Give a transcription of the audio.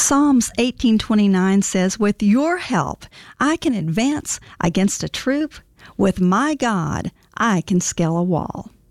Psalms 18:29 says, "With your help, I can advance against a troop. With my God, I can scale a wall."